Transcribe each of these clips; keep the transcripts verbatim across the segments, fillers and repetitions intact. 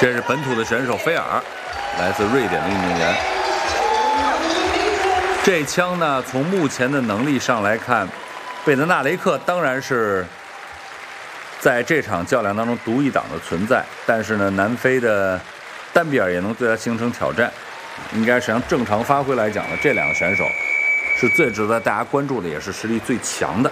这是本土的选手菲尔，来自瑞典的运动员。这枪呢，从目前的能力上来看，贝德纳雷克当然是在这场较量当中独一档的存在，但是呢，南非的丹比尔也能对他形成挑战。应该是按正常发挥来讲呢，这两个选手是最值得大家关注的，也是实力最强的。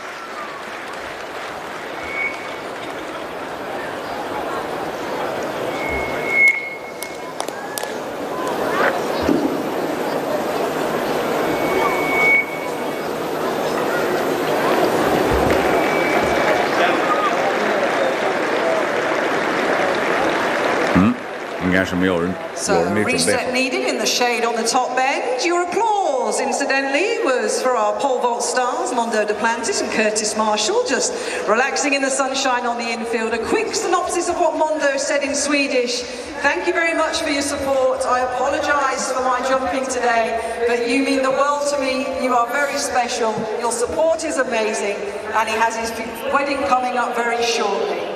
应该是没有人，有人没准备好。 Reset needed in the shade on the top bend. Your applause, incidentally, was for our pole vault stars, Mondo Duplantis and Curtis Marshall, just relaxing in the sunshine on the infield. A quick synopsis of what Mondo said in Swedish. Thank you very much for your support. I apologise for my jumping today, but you mean the world to me. You are very special. Your support is amazing, and he has his wedding coming up very shortly.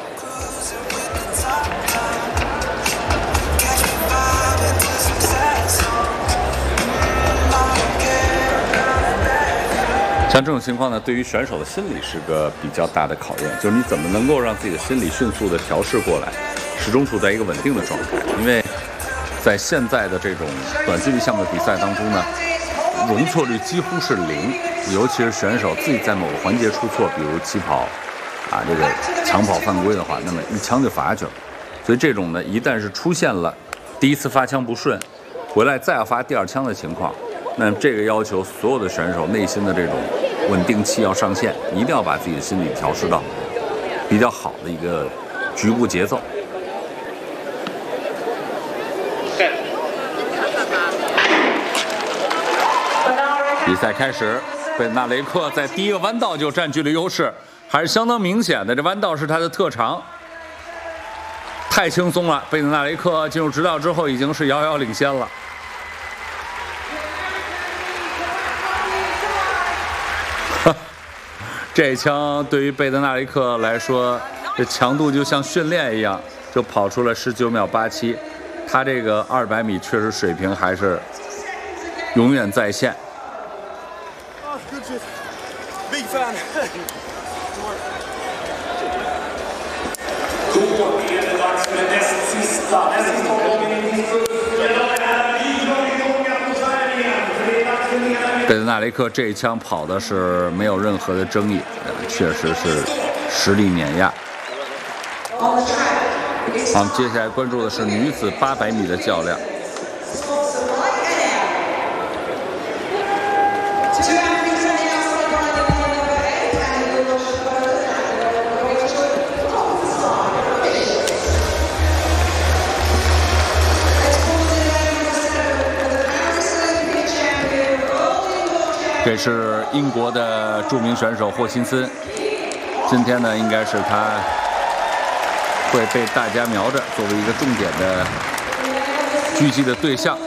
像这种情况呢，对于选手的心理是个比较大的考验，就是你怎么能够让自己的心理迅速的调试过来，始终处在一个稳定的状态。因为在现在的这种短距离项目的比赛当中呢，容错率几乎是零，尤其是选手自己在某个环节出错，比如起跑啊这个抢跑犯规的话，那么一枪就罚下去了。所以这种呢，一旦是出现了第一次发枪不顺，回来再要发第二枪的情况，那这个要求所有的选手内心的这种稳定器要上线，一定要把自己的心理调试到比较好的一个局部节奏。比赛开始，贝德纳雷克在第一个弯道就占据了优势，还是相当明显的。这弯道是他的特长，太轻松了。贝德纳雷克进入直道之后，已经是遥遥领先了。 这一枪对于贝德纳雷克来说，这强度就像训练一样，就跑出了十九秒八七。他这个二百米确实水平还是永远在线。贝德纳雷克这一枪跑的是没有任何的争议，确实是实力碾压。好，接下来关注的是女子八百米的较量。这是英国的著名选手霍辛森，今天呢，应该是他会被大家瞄着作为一个重点的狙击的对象。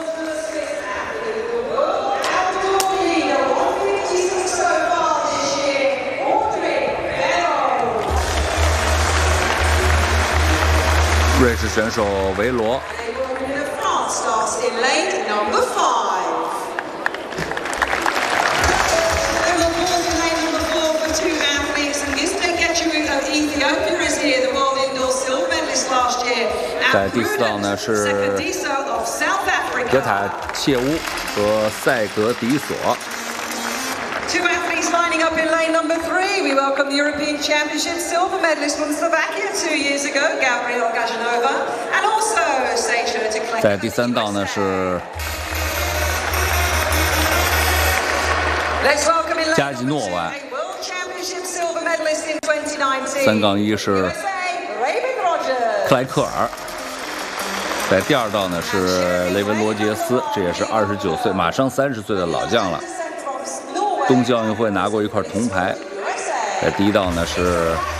瑞士选手维罗。 在第四道呢是格塔切乌和塞格迪索。Two athletes lining up in lane number three. We welcome the European Championship silver medalist from Slovakia two years ago, Gabriel Gajanova, and also Seychelles to claim. 在第三道呢是加吉诺娃。三杠一是克莱克尔。 在第二道呢是雷文罗杰斯，这也是二十九岁，马上三十岁的老将了。冬季奥运会拿过一块铜牌。在第一道呢是